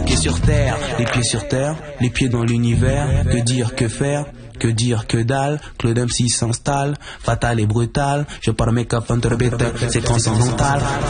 pieds sur terre, les pieds sur terre, les pieds dans l'univers. Que dire, que faire? Que dire, que dalle, Claude MC s'installe, fatal et brutal, je pars mes cap c'est transcendantal,